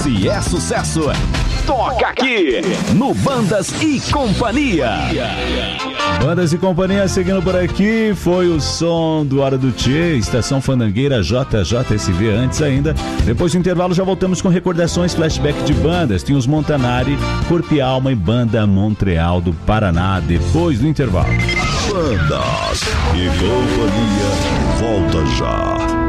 Se é sucesso, toca aqui no Bandas e Companhia. Bandas e Companhia seguindo por aqui, foi o som do Hora do Tchê, Estação Fandangueira, JJSV antes ainda. Depois do intervalo já voltamos com recordações, flashback de bandas. Tem os Montanari, Corpo e Alma e Banda Montreal do Paraná, depois do intervalo. Bandas e Companhia, volta já.